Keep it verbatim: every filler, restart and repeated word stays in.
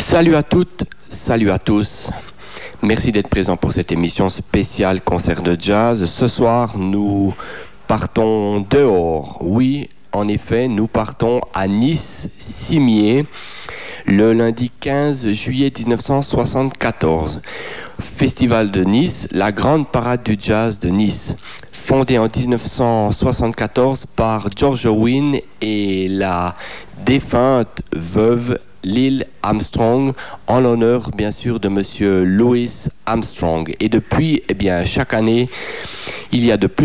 Salut à toutes, salut à tous. Merci d'être présents pour cette émission spéciale concert de jazz. Ce soir, nous partons dehors. Oui, en effet, nous partons à Nice-Cimier le lundi quinze juillet dix-neuf cent soixante-quatorze. Festival de Nice, la grande parade du jazz de Nice. Fondée en dix-neuf cent soixante-quatorze par George Weah et la défunte veuve Lil Armstrong, en l'honneur bien sûr de Monsieur Louis Armstrong. Et depuis, eh bien, chaque année, il y a de plus